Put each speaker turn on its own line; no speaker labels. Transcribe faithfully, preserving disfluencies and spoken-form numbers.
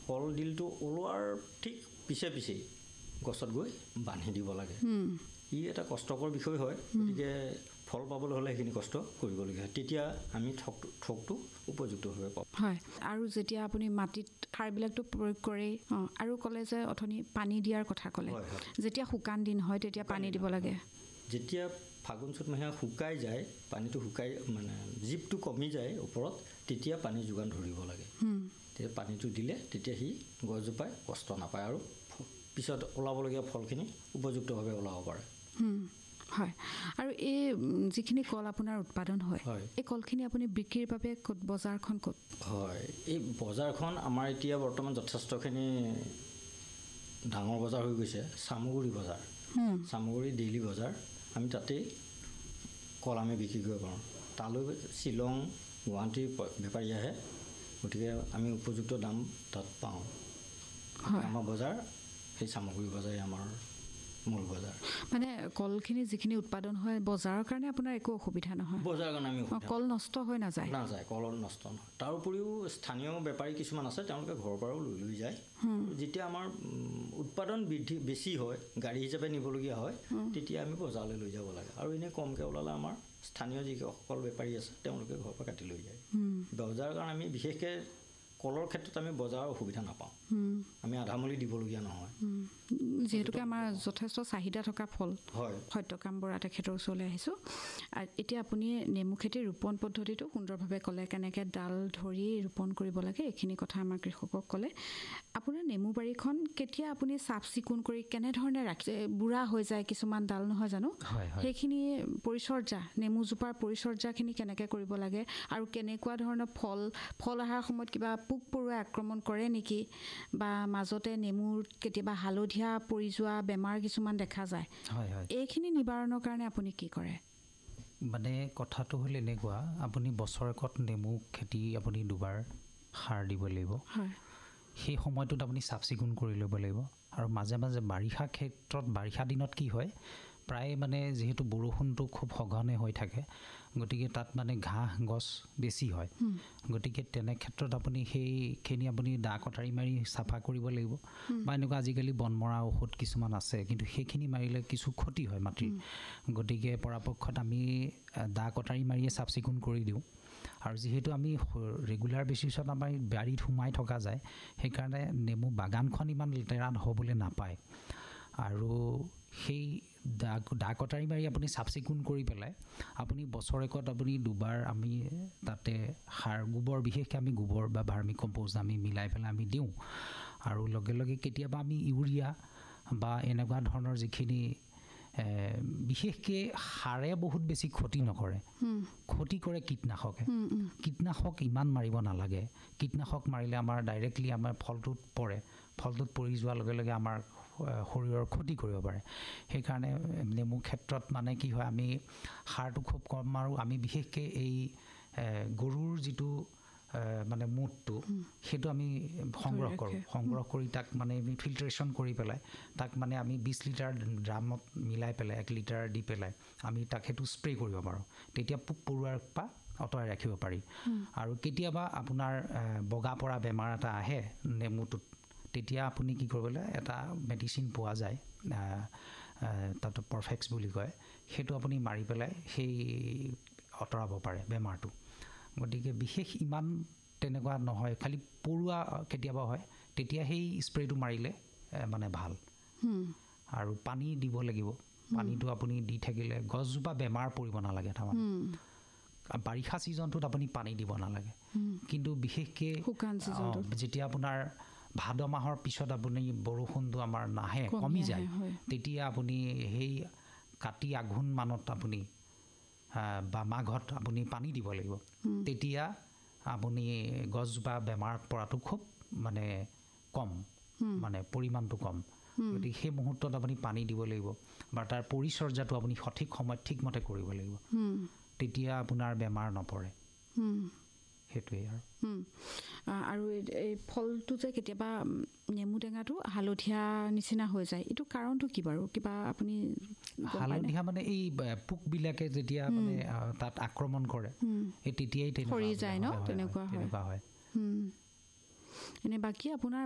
কলডিলটো ওলোৱাৰ ঠিক পিছে পিছে গছত গৈ বান্ধি দিব লাগে ই এটা কষ্টকৰ বিষয় হয় গতিকে ফল পাবলৈ হ'লে সেইখিনি কষ্ট কৰিবলগীয়া হয় তেতিয়া আমি ঠকটো ঠকটো উপযুক্তভাৱে পাওঁ
হয় আৰু যেতিয়া আপুনি মাটিত সাৰবিলাকটো প্ৰয়োগ কৰে আৰু ক'লে যে অথনি পানী দিয়াৰ কথা ক'লে যেতিয়া শুকান দিন হয় তেতিয়া পানী দিব লাগে
যেতিয়া ফাগুন চ'তমহীয়া শুকাই যায় পানীটো শুকাই মানে জীপটো কমি যায় ওপৰত তেতিয়া পানী যোগান ধৰিব লাগে তেতিয়া পানীটো দিলে তেতিয়া সি গছজোপাই কষ্ট নাপায় আৰু পিছত ওলাবলগীয়া ফলখিনি উপযুক্তভাৱে ওলাব পাৰে
হয় আৰু এই যিখিনি কল আপোনাৰ উৎপাদন হয় এই কলখিনি আপুনি বিক্ৰীৰ বাবে ক'ত বজাৰখন ক'ত
হয় এই বজাৰখন আমাৰ এতিয়া বৰ্তমান যথেষ্টখিনি ডাঙৰ বজাৰ হৈ গৈছে চামগুৰি বজাৰ চামগুৰি ডেইলি বজাৰ আমি তাতেই কল আমি বিক্ৰী কৰিব পাৰোঁ তালৈ শ্বিলং গুৱাহাটীৰ বেপাৰী আহে গতিকে আমি উপযুক্ত দাম তাত পাওঁ আমাৰ বজাৰ সেই চামগুৰি বজাৰে আমাৰ মূল বজাৰ
মানে কলখিনি যিখিনি উৎপাদন হয় বজাৰৰ কাৰণে আপোনাৰ একো অসুবিধা নহয়
বজাৰৰ কাৰণে আমি
কল নষ্ট হৈ নাযায়
নাযায় কল নষ্ট নহয় তাৰ উপৰিও স্থানীয় বেপাৰী কিছুমান আছে তেওঁলোকে ঘৰৰ পৰাও লৈ লৈ যায় যেতিয়া আমাৰ উৎপাদন বৃদ্ধি বেছি হয় গাড়ী হিচাপে নিবলগীয়া হয় তেতিয়া আমি বজাৰলৈ লৈ যাব লাগে আৰু এনে কমকৈ ওলালে আমাৰ স্থানীয় যিসকল বেপাৰী আছে তেওঁলোকে ঘৰৰ পৰা কাটি লৈ যায় বজাৰৰ কাৰণে আমি বিশেষকৈ কলৰ ক্ষেত্ৰত আমি বজাৰৰ অসুবিধা নাপাওঁ আমি আধামূলি দিবলগীয়া নহয়
যিহেতুকে আমাৰ যথেষ্ট চাহিদা থকা ফল
হয়
সত্যকাম বৰা তেখেতৰ ওচৰলৈ আহিছোঁ আৰু এতিয়া আপুনি নেমু খেতিৰ ৰোপণ পদ্ধতিটো সুন্দৰভাৱে ক'লে কেনেকৈ ডাল ধৰি ৰোপণ কৰিব লাগে এইখিনি কথা আমাৰ কৃষকক ক'লে আপোনাৰ নেমু বাৰীখন কেতিয়া আপুনি চাফ চিকুণ কৰি কেনেধৰণে ৰাখি বুঢ়া হৈ যায় কিছুমান ডাল নহয় জানো সেইখিনি পৰিচৰ্যা নেমুজোপাৰ পৰিচৰ্যাখিনি কেনেকৈ কৰিব লাগে আৰু কেনেকুৱা ধৰণৰ ফল ফল অহাৰ সময়ত কিবা পোক পৰুৱাই আক্ৰমণ কৰে নেকি বা মাজতে নেমুৰ কেতিয়াবা হালধীয়া পৰি যোৱা বেমাৰ কিছুমান দেখা যায় এইখিনি নিবাৰণৰ কাৰণে আপুনি কি কৰে
মানে কথাটো হ'ল এনেকুৱা আপুনি বছৰেকত নেমু খেতি আপুনি দুবাৰ সাৰ দিব লাগিব
হয়
সেই সময়টোত আপুনি চাফ চিকুণ কৰি ল'ব লাগিব আৰু মাজে মাজে বাৰিষা ক্ষেত্ৰত বাৰিষা দিনত কি হয় প্ৰায় মানে যিহেতু বৰষুণটো খুব সঘনে হৈ থাকে গতিকে তাত মানে ঘাঁহ গছ বেছি হয় গতিকে তেনে ক্ষেত্ৰত আপুনি সেইখিনি আপুনি দা কটাৰী মাৰি চাফা কৰিব লাগিব বা এনেকুৱা আজিকালি বনমৰা ঔষধ কিছুমান আছে কিন্তু সেইখিনি মাৰিলে কিছু ক্ষতি হয় মাটিৰ গতিকে পৰাপক্ষত আমি দা কটাৰী মাৰিয়ে চাফ চিকুণ কৰি দিওঁ আৰু যিহেতু আমি ৰেগুলাৰ বেচিছত আমাৰ বাৰীত সোমাই থকা যায় সেইকাৰণে নেমু বাগানখন ইমান লেতেৰা হ'বলৈ নাপায় আৰু সেই দা দা কটাৰী মাৰি আপুনি চাফ চিকুণ কৰি পেলাই আপুনি বছৰেকত আপুনি দুবাৰ আমি তাতে সাৰ গোবৰ বিশেষকৈ আমি গোবৰ বা ভাৰ্মি কম্প'ষ্ট আমি মিলাই পেলাই আমি দিওঁ আৰু লগে লগে কেতিয়াবা আমি ইউৰিয়া বা এনেকুৱা ধৰণৰ যিখিনি বিশেষকৈ সাৰে বহুত বেছি ক্ষতি নকৰে ক্ষতি কৰে কীটনাশকে কীটনাশক ইমান মাৰিব নালাগে কীটনাশক মাৰিলে আমাৰ ডাইৰেক্টলি আমাৰ ফলটোত পৰে ফলটোত পৰি যোৱাৰ লগে লগে আমাৰ শৰীৰৰ ক্ষতি কৰিব পাৰে সেইকাৰণে নেমু ক্ষেত্ৰত মানে কি হয় আমি সাৰটো খুব কম মাৰোঁ আমি বিশেষকৈ এই গৰুৰ যিটো মানে মুতটো সেইটো আমি সংগ্ৰহ কৰোঁ সংগ্ৰহ কৰি তাক মানে আমি ফিল্টাৰেশ্যন কৰি পেলাই তাক মানে আমি বিছ লিটাৰ ড্ৰামত মিলাই পেলাই এক লিটাৰ দি পেলাই আমি তাক সেইটো স্প্ৰে কৰিব পাৰোঁ তেতিয়া পোক পৰুৱাৰ পৰা আঁতৰাই ৰাখিব পাৰি আৰু কেতিয়াবা আপোনাৰ বগা পৰা বেমাৰ এটা আহে নেমুটোত তেতিয়া আপুনি কি কৰিব লাগে এটা মেডিচিন পোৱা যায় তাত পাৰফেক্স বুলি কয় সেইটো আপুনি মাৰি পেলাই সেই আঁতৰাব পাৰে বেমাৰটো গতিকে বিশেষ ইমান তেনেকুৱা নহয় খালি পৰুৱা কেতিয়াবা হয় তেতিয়া সেই স্প্ৰেটো মাৰিলে মানে ভাল আৰু পানী দিব লাগিব পানীটো আপুনি দি থাকিলে গছজোপা বেমাৰ পৰিব নালাগে তাৰমানে বাৰিষা ছিজনটোত আপুনি পানী দিব নালাগে কিন্তু বিশেষকৈ যেতিয়া আপোনাৰ ভাদ মাহৰ পিছত আপুনি বৰষুণটো আমাৰ নাহে কমি যায় তেতিয়া আপুনি সেই কাতি আঘোণ মানত আপুনি বা মাঘত আপুনি পানী দিব লাগিব তেতিয়া আপুনি গছজোপা বেমাৰ পৰাটো খুব মানে কম মানে পৰিমাণটো কম গতিকে সেই মুহূৰ্তত আপুনি পানী দিব লাগিব বা তাৰ পৰিচৰ্যাটো আপুনি সঠিক সময়ত ঠিকমতে কৰিব লাগিব তেতিয়া আপোনাৰ বেমাৰ নপৰে সেইটোৱে আৰু
আৰু এই ফলটো যে কেতিয়াবা নেমু টেঙাটো হালধীয়া নিচিনা হৈ যায় এইটো কাৰণটো কি বাৰু কিবা আপুনি
হালধীয়া মানে এই পোকবিলাকে যেতিয়া মানে তাত আক্ৰমণ কৰে এই তেতিয়াই
সৰি যায় ন তেনেকুৱা হয়
হয়
এনে বাকী আপোনাৰ